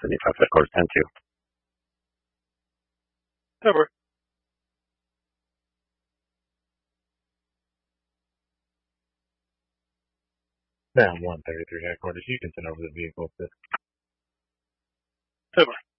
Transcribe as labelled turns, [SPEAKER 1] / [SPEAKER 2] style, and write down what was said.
[SPEAKER 1] 75 headquarters 10-2.
[SPEAKER 2] Over.
[SPEAKER 3] Down 133 headquarters. You can send over the vehicle.
[SPEAKER 2] Over.